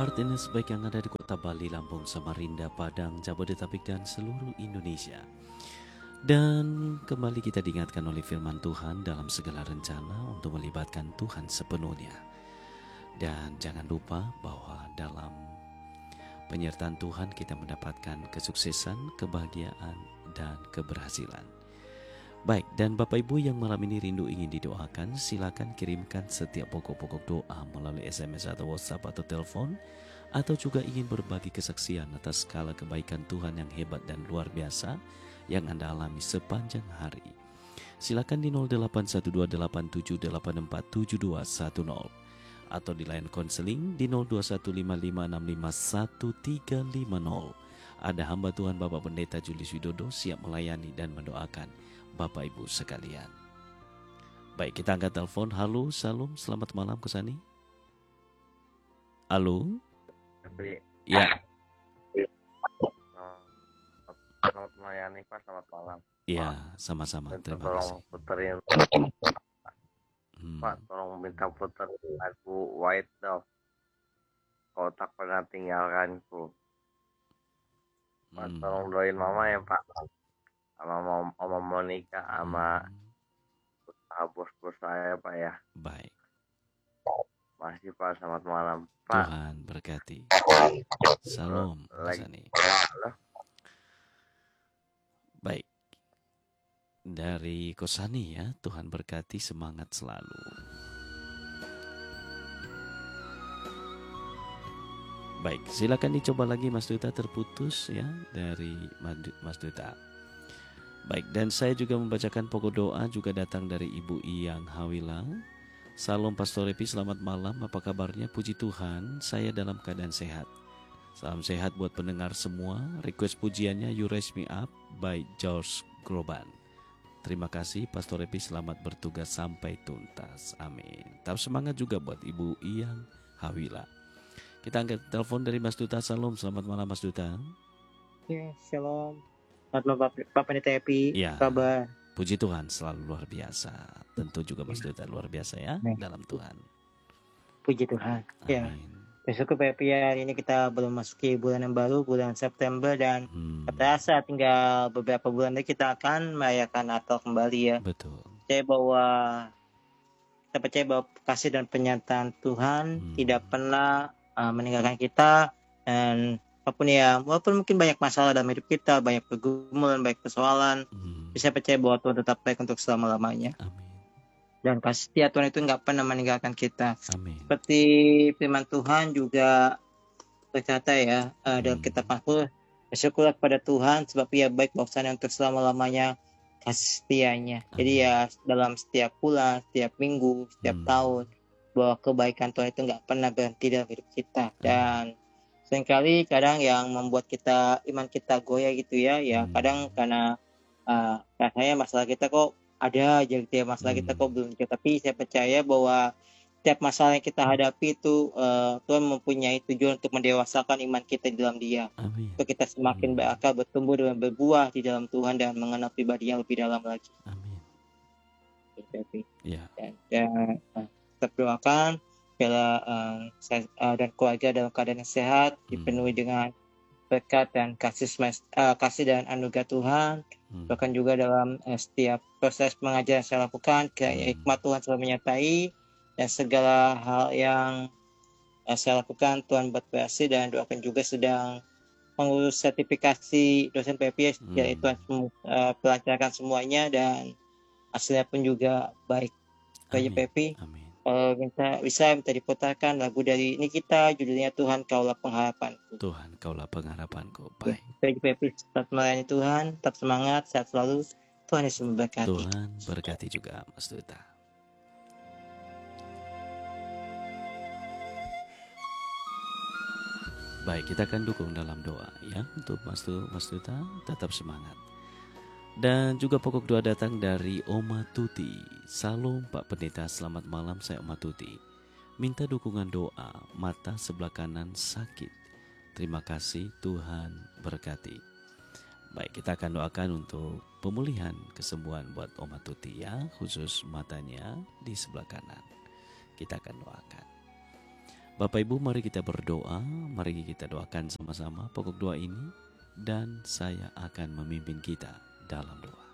Heartiness baik yang ada di kota Bali, Lampung, Samarinda, Padang, Jabodetabek dan seluruh Indonesia. Dan kembali kita diingatkan oleh firman Tuhan dalam segala rencana untuk melibatkan Tuhan sepenuhnya. Dan jangan lupa bahwa dalam penyertaan Tuhan kita mendapatkan kesuksesan, kebahagiaan, dan keberhasilan. Baik, dan Bapak Ibu yang malam ini rindu ingin didoakan, silakan kirimkan setiap pokok-pokok doa melalui SMS atau WhatsApp atau telepon, atau juga ingin berbagi kesaksian atas segala kebaikan Tuhan yang hebat dan luar biasa yang Anda alami sepanjang hari. Silakan di 081287847210 atau di line konseling di 0215565150. Ada hamba Tuhan Bapak Pendeta Julius Widodo siap melayani dan mendoakan Bapak Ibu sekalian. Baik, kita angkat telepon. Halo, Salam, selamat malam Kusani. Halo. Ya. Selamat melayani Pak, selamat malam. Ya, sama-sama. Terima kasih. Puterin. Pak, tolong minta puterin lagu White Dove. Kau tak pernah tinggalkanku. Pak, tolong doain Mama ya Pak. Sama Oma Monica, sama bos-bos saya Pak ya. Baik. Masih Pak, selamat malam Pak. Tuhan berkati. Salam Kusani. Baik. Dari Kosani ya, Tuhan berkati, semangat selalu. Baik, silakan dicoba lagi Mas Duta, terputus ya dari Mas Duta. Baik, dan saya juga membacakan pokok doa juga datang dari Ibu Iyang Hawila. Salam Pastor Epi, selamat malam, apa kabarnya? Puji Tuhan, saya dalam keadaan sehat. Salam sehat buat pendengar semua. Request pujiannya You Raise Me Up by George Groban. Terima kasih Pastor Epi, selamat bertugas sampai tuntas. Amin. Tetap semangat juga buat Ibu Iyang Hawila. Kita angkat telepon dari Mas Duta. Salam, selamat malam Mas Duta. Ya, shalom. Selamat malam Pak Pendeta Epi. Ya, kabar? Puji Tuhan, selalu luar biasa. Tentu juga Mas Duta luar biasa ya dalam Tuhan. Puji Tuhan. Amin. Ya. Besok Pak Epi, hari ini kita belum masuki bulan yang baru, bulan September, dan terasa tinggal beberapa bulan lagi kita akan merayakan Natal kembali ya. Betul. Kita percaya bahwa kasih dan penyertaan Tuhan tidak pernah meninggalkan kita, dan apapun ya, walaupun mungkin banyak masalah dalam hidup kita, banyak pergumulan, banyak persoalan, bisa percaya bahwa Tuhan tetap baik untuk selama-lamanya. Amin. Dan kasih setia Tuhan itu nggak pernah meninggalkan kita. Amin. Seperti firman Tuhan juga berkata ya dalam kitab Mazmur, bersyukurlah kepada Tuhan sebab Ia baik, bahwasanya untuk selama-lamanya kasih setianya. Jadi ya dalam setiap bulan, setiap minggu, setiap tahun, bahwa kebaikan Tuhan itu nggak pernah berhenti dalam hidup kita. Dan seringkali kadang yang membuat kita iman kita goyah gitu ya, kadang karena rasanya masalah kita kok ada aja gitu ya, masalah kita kok belum jauh. Tapi saya percaya bahwa setiap masalah yang kita hadapi itu Tuhan mempunyai tujuan untuk mendewasakan iman kita di dalam Dia. Amin. Untuk kita semakin berakal, bertumbuh dan berbuah di dalam Tuhan dan mengenal pribadi yang lebih dalam lagi. Amin. Ya. Dan tetap doakan bila saya dan keluarga dalam keadaan yang sehat, dipenuhi dengan berkat dan kasih dan anugerah Tuhan. Bahkan juga dalam setiap proses mengajar yang saya lakukan, hikmat Tuhan selalu menyertai, dan segala hal yang saya lakukan Tuhan berkasi. Dan doakan juga sedang mengurus sertifikasi dosen PPS, ya Tuhan pelancarkan semuanya dan hasilnya pun juga baik. PPP. Bisa minta diputarkan lagu dari Nikita, judulnya Tuhan Kaulah Pengharapanku. Tuhan Kaulah Pengharapanku. Baik. PPP tetap melayani Tuhan, tetap semangat, sehat selalu. Tuhan Yesus memberkati. Tuhan berkati juga Mas Duta. Baik, kita akan dukung dalam doa ya untuk Mas Duta, tetap semangat. Dan juga pokok doa datang dari Oma Tuti. Salam Pak Pendeta, selamat malam, saya Oma Tuti. Minta dukungan doa, mata sebelah kanan sakit. Terima kasih, Tuhan berkati. Baik, kita akan doakan untuk pemulihan kesembuhan buat Oma Tuti ya, khusus matanya di sebelah kanan. Kita akan doakan. Bapak Ibu, mari kita berdoa, mari kita doakan sama-sama pokok doa ini, dan saya akan memimpin kita dalam doa.